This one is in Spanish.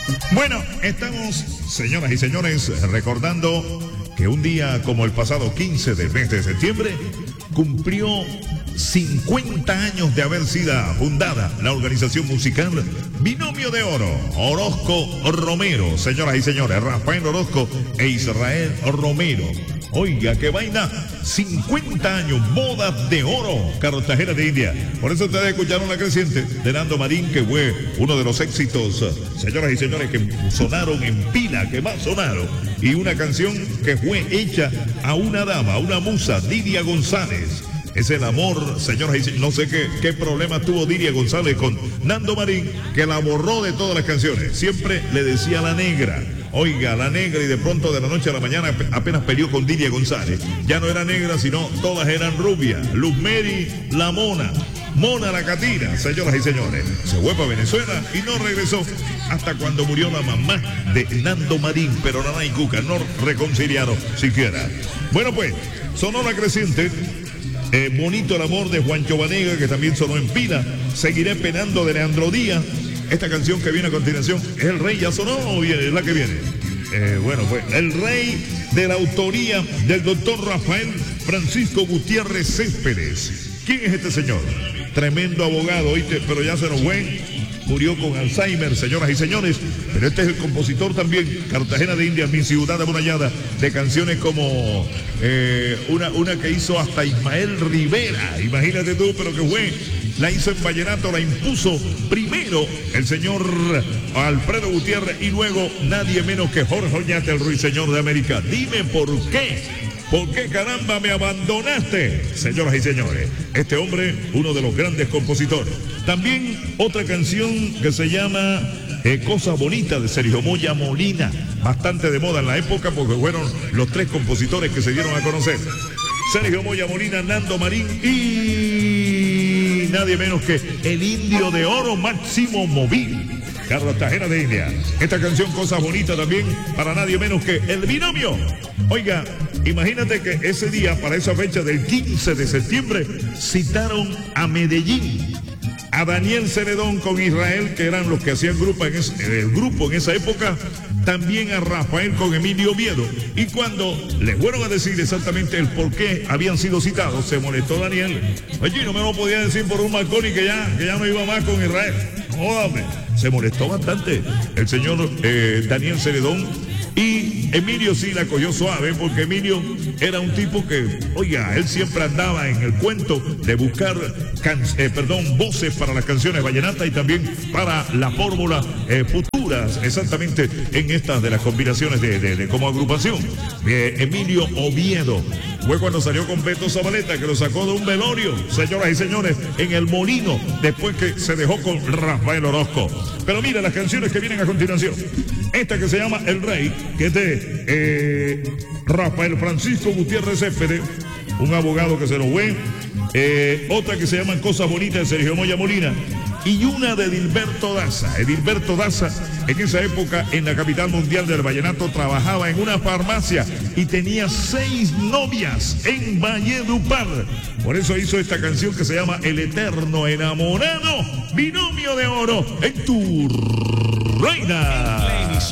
Bueno, estamos, señoras y señores, recordando que un día como el pasado 15 del mes de septiembre cumplió 50 años de haber sido fundada la organización musical Binomio de Oro, Orozco Romero, señoras y señores, Rafael Orozco e Israel Romero. Oiga, qué vaina, 50 años, bodas de oro, Cartagena de India. Por eso ustedes escucharon La Creciente de Nando Marín, que fue uno de los éxitos, señoras y señores, que sonaron en pila, que más sonaron. Y una canción que fue hecha a una dama, a una musa, Didia González. Es el amor, señoras y señores. No sé qué problema tuvo Didia González con Nando Marín, que la borró de todas las canciones. Siempre le decía la negra. Oiga, la negra, y de pronto de la noche a la mañana apenas peleó con Didia González. Ya no era negra, sino todas eran rubias. Luz Mary, la mona. Mona la Catira, señoras y señores. Se fue para Venezuela y no regresó hasta cuando murió la mamá de Nando Marín. Pero Naná y Cuca no reconciliaron siquiera. Bueno, pues, sonó La Creciente. Bonito el amor de Juancho Banega, que también sonó en pila. Seguiré penando de Leandro Díaz. Esta canción que viene a continuación, ¿es El Rey? ¿Ya sonó o es la que viene? Bueno, pues El Rey, de la autoría del doctor Rafael Francisco Gutiérrez Céspedes. ¿Quién es este señor? Tremendo abogado, ¿oíste? Pero ya se nos fue. Murió con Alzheimer, señoras y señores. Pero este es el compositor también, Cartagena de Indias, mi ciudad amurallada, de canciones como una que hizo hasta Ismael Rivera. Imagínate tú, pero que fue. La hizo en vallenato, la impuso primero el señor Alfredo Gutiérrez y luego nadie menos que Jorge Oñate, el ruiseñor de América. Dime por qué. ¿Por qué caramba me abandonaste? Señoras y señores, este hombre, uno de los grandes compositores. También otra canción que se llama Cosa Bonita, de Sergio Moya Molina. Bastante de moda en la época porque fueron los tres compositores que se dieron a conocer. Sergio Moya Molina, Nando Marín y nadie menos que el Indio de Oro, Máximo Móvil. Cartagena de India. Esta canción, Cosas Bonitas, también para nadie menos que El Binomio. Oiga, imagínate que ese día, para esa fecha del 15 de septiembre, citaron a Medellín, a Daniel Celedón con Israel, que eran los que hacían el grupo en esa época, también a Rafael con Emilio Oviedo. Y cuando le fueron a decir exactamente el por qué habían sido citados, se molestó Daniel. Oye, no me lo podía decir por un balcón y que ya no iba más con Israel. Jódame. Se molestó bastante el señor Daniel Celedón. Y Emilio sí la cogió suave, porque Emilio era un tipo que, oiga, él siempre andaba en el cuento de buscar voces para las canciones vallenatas y también para la fórmula futuras, exactamente en estas de las combinaciones de como agrupación. Emilio Oviedo fue cuando salió con Beto Zabaleta, que lo sacó de un velorio, señoras y señores, en el Molino, después que se dejó con Rafael Orozco. Pero mira las canciones que vienen a continuación. Esta que se llama El Rey, que es de Rafael Francisco Gutiérrez Céspedes, un abogado que se nos fue. Otra que se llama Cosas Bonitas, de Sergio Moya Molina. Y una de Edilberto Daza. Edilberto Daza, en esa época, en la capital mundial del vallenato, trabajaba en una farmacia y tenía 6 novias en Valledupar. Por eso hizo esta canción que se llama El Eterno Enamorado, Binomio de Oro, en tu reina.